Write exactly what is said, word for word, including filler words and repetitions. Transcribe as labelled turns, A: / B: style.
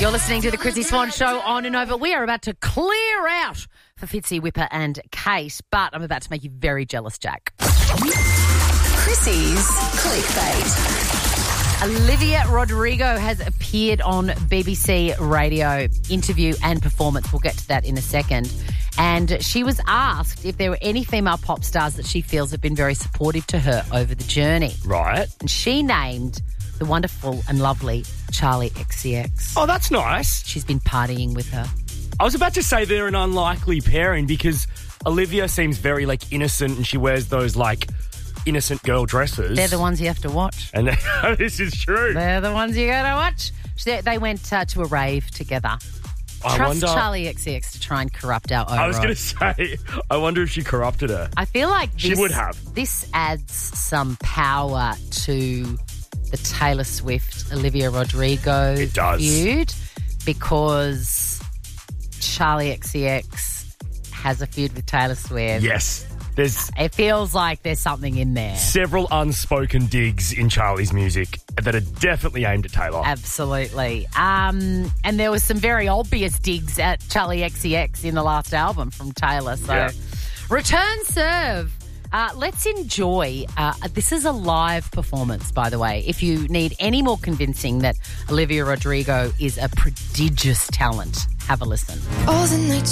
A: You're listening to the Chrissy Swan Show on and over. We are about to clear out for Fitzy, Whipper and Kate, but I'm about to make you very jealous, Jack.
B: Chrissy's Clickbait.
A: Olivia Rodrigo has appeared on B B C Radio interview and performance. We'll get to that in a second. And she was asked if there were any female pop stars that she feels have been very supportive to her over the journey.
C: Right.
A: And she named the wonderful and lovely Charli X C X.
C: Oh, that's nice.
A: She's been partying with her.
C: I was about to say they're an unlikely pairing because Olivia seems very, like, innocent and she wears those, like, innocent girl dresses.
A: They're the ones you have to watch.
C: And they, this is true.
A: They're the ones you got to watch. They, they went uh, to a rave together.
C: I
A: Trust
C: wonder,
A: Charli X C X to try and corrupt our own.
C: I was going to say, I wonder if she corrupted her.
A: I feel like this,
C: She would have.
A: This adds some power to the Taylor Swift, Olivia Rodrigo
C: It does.
A: feud because Charli X C X has a feud with Taylor Swift.
C: Yes. There's
A: It feels like there's something in there.
C: several unspoken digs in Charli's music that are definitely aimed at Taylor.
A: Absolutely. Um, and there was some very obvious digs at Charli X C X in the last album from Taylor. So,
C: Yeah.
A: Return Serve. Uh, let's enjoy. Uh, this is a live performance, by the way. If you need any more convincing that Olivia Rodrigo is a prodigious talent, have a listen.
D: All the nights